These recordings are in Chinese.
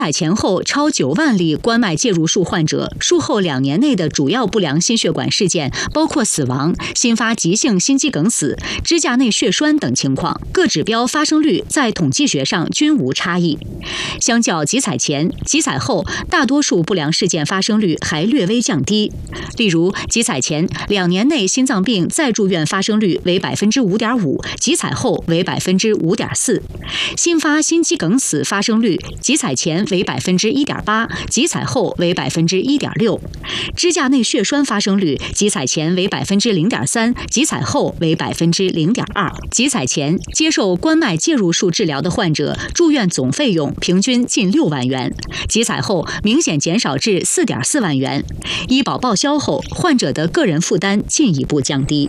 采前后超9万例冠脉介入术患者，术后2年内的主要不良心血管事件包括死亡、新发急性心肌梗死、支架内血栓等情况，各指标发生率在统计学上均无差异。相较急采前、急采后，大多数不良事件发生率还略微降低。例如，急采前2年内心脏病再住院发生率为5.5%，急采后为5.4%。新发心肌梗死发生率，急采前为1.8%，急采后为1.6%。支架内血栓发生率，急采前为0.3%，急采后为0.2%。急采前接受冠脉介入术治疗的患者住院总费用平均近6万元，急采后明显减少至4.4万元。医保报销后，患者的个人负担进一步降低。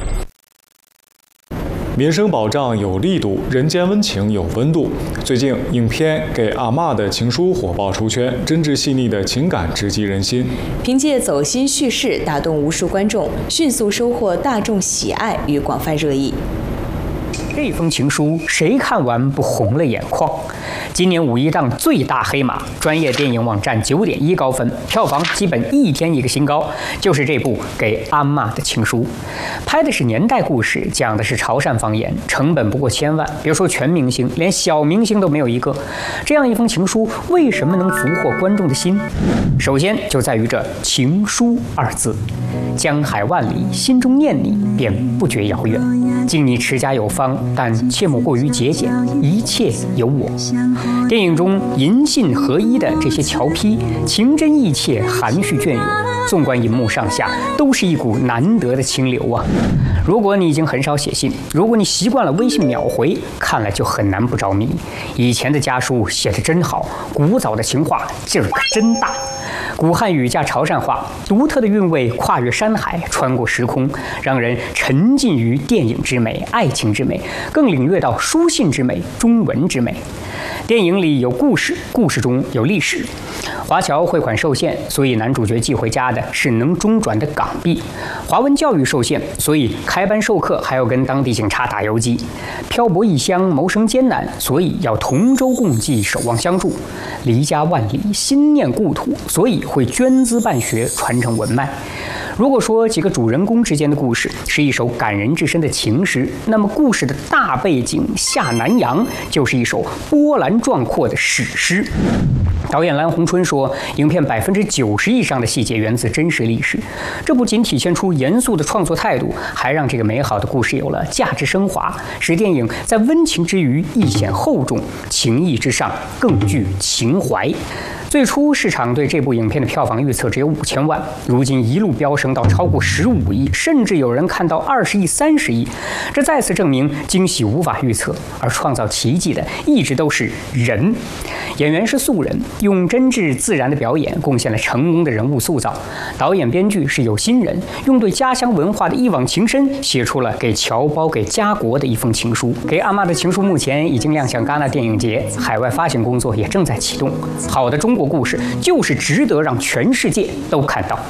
民生保障有力度，人间温情有温度。最近，影片《给阿嬷的情书》火爆出圈，真挚细腻的情感直击人心。 凭借走心叙事，打动无数观众，迅速收获大众喜爱与广泛热议。 这封情书，谁看完不红了眼眶？今年5一档最大黑马，专业电影网站9.1高分，票房基本一天一个新高。就是这部《给阿嬷的情书》，拍的是年代故事，讲的是潮汕方言，成本不过1000万，别说全明星，连小明星都没有一个。这样一封情书，为什么能俘获观众的心？首先就在于这“情书”2字，江海万里，心中念你，便不觉遥远。敬你持家有方，但切莫过于节俭，一切有我。电影中银信合一的这些桥批，情真意切，含蓄隽永。纵观银幕上下，都是一股难得的清流啊！如果你已经很少写信，如果你习惯了微信秒回，看了就很难不着迷。以前的家书写得真好，古早的情话劲儿可真大。古汉语加潮汕话，独特的韵味跨越山海，穿过时空，让人沉浸于电影之美、爱情之美，更领略到书信之美、中文之美。电影里有故事，故事中有历史。华侨汇款受限，所以男主角寄回家的是能中转的港币；华文教育受限，所以开班授课还要跟当地警察打游击；漂泊异乡，谋生艰难，所以要同舟共济，守望相助；离家万里，心念故土，所以会捐资办学，传承文脉。如果说几个主人公之间的故事是一首感人至深的情诗，那么故事的大背景下南洋就是一首波澜壮阔的史诗。导演蓝洪春说，影片90%以上的细节源自真实历史，这不仅体现出严肃的创作态度，还让这个美好的故事有了价值升华，使电影在温情之余亦显厚重，情义之上更具情怀。最初市场对这部影片的票房预测只有5000万，如今一路飙升到超过15亿，甚至有人看到20亿、30亿。这再次证明惊喜无法预测，而创造奇迹的一直都是人。演员是素人，用真挚自然的表演贡献了成功的人物塑造。导演编剧是有心人，用对家乡文化的一往情深，写出了给侨胞、给家国的一封情书。给阿嬷的情书目前已经亮相戛纳电影节，海外发行工作也正在启动。好的中国故事就是值得让全世界都看到。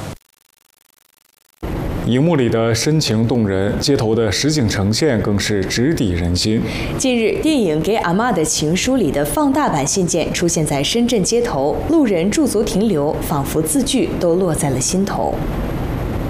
荧幕里的深情动人，街头的实景呈现更是直抵人心。 近日，电影《给阿嬷的情书》里的放大版信件出现在深圳街头，路人驻足停留，仿佛字句都落在了心头。